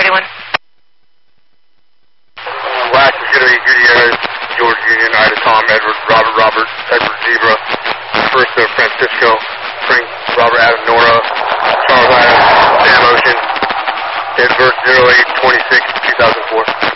anyone? Last is going to be Gutierrez, George Union, Ida Tom, Edward, Robert, Edward Zebra, First of Francisco, Frank, Robert Adam Nora, Charles Adam, Sam Ocean, Edward 0826, 2004.